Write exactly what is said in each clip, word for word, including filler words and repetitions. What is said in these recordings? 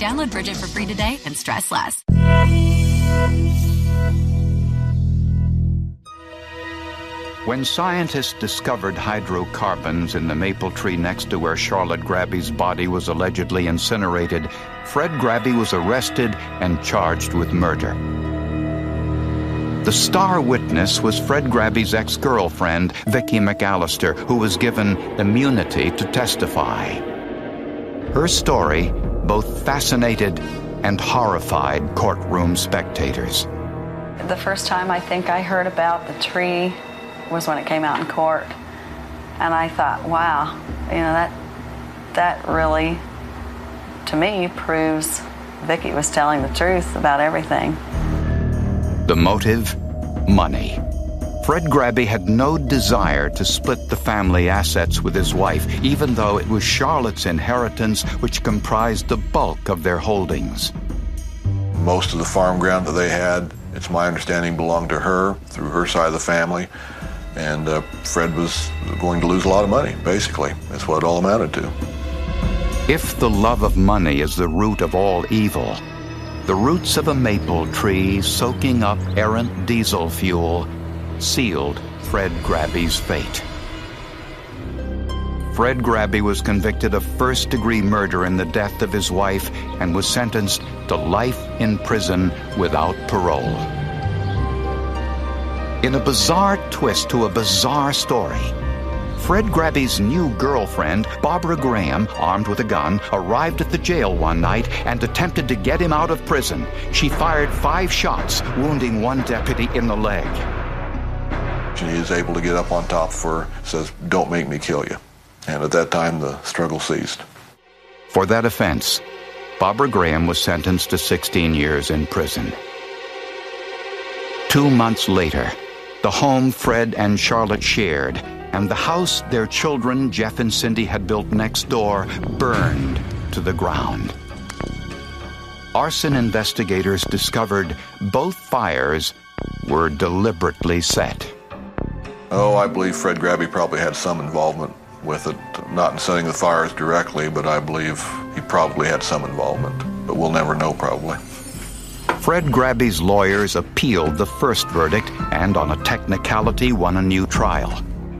Download Bridget for free today and stress less. When scientists discovered hydrocarbons in the maple tree next to where Charlotte Grabby's body was allegedly incinerated, Fred Grabby was arrested and charged with murder. The star witness was Fred Grabby's ex-girlfriend, Vicki McAllister, who was given immunity to testify. Her story both fascinated and horrified courtroom spectators. The first time I think I heard about the tree was when it came out in court. And I thought, wow, you know, that that really, to me, proves Vicki was telling the truth about everything. The motive? Money. Fred Grabby had no desire to split the family assets with his wife, even though it was Charlotte's inheritance which comprised the bulk of their holdings. Most of the farm ground that they had, it's my understanding, belonged to her through her side of the family. And uh, Fred was going to lose a lot of money, basically. That's what it all amounted to. If the love of money is the root of all evil, the roots of a maple tree soaking up errant diesel fuel sealed Fred Grabby's fate. Fred Grabby was convicted of first-degree murder in the death of his wife and was sentenced to life in prison without parole. In a bizarre twist to a bizarre story, Fred Grabby's new girlfriend, Barbara Graham, armed with a gun, arrived at the jail one night and attempted to get him out of prison. She fired five shots, wounding one deputy in the leg. She is able to get up on top of her, says, "Don't make me kill you." And at that time, the struggle ceased. For that offense, Barbara Graham was sentenced to sixteen years in prison. Two months later, the home Fred and Charlotte shared and the house their children, Jeff and Cindy, had built next door burned to the ground. Arson investigators discovered both fires were deliberately set. Oh, I believe Fred Grabby probably had some involvement with it, not in setting the fires directly, but I believe he probably had some involvement. But we'll never know, probably. Fred Grabby's lawyers appealed the first verdict and, on a technicality, won a new trial.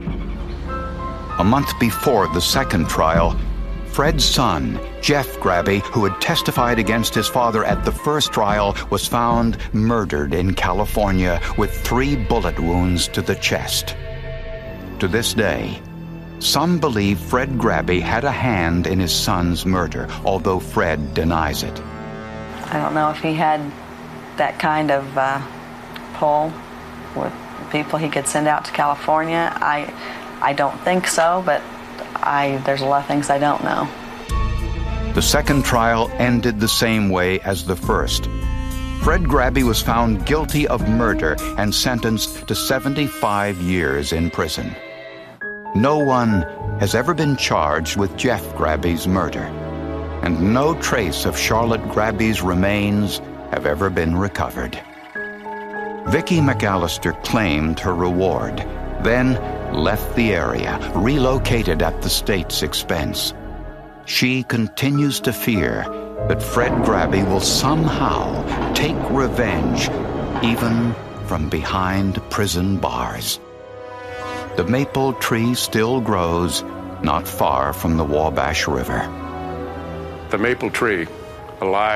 A month before the second trial, Fred's son, Jeff Grabby, who had testified against his father at the first trial, was found murdered in California with three bullet wounds to the chest. To this day, some believe Fred Grabby had a hand in his son's murder, although Fred denies it. I don't know if he had that kind of uh, pull with people he could send out to California. I, I don't think so, but I, there's a lot of things I don't know. The second trial ended the same way as the first. Fred Grabby was found guilty of murder and sentenced to seventy-five years in prison. No one has ever been charged with Jeff Grabby's murder, and no trace of Charlotte Grabby's remains have ever been recovered. Vicki McAllister claimed her reward, then left the area, relocated at the state's expense. She continues to fear that Fred Grabby will somehow take revenge, even from behind prison bars. The maple tree still grows not far from the Wabash River. The maple tree, alive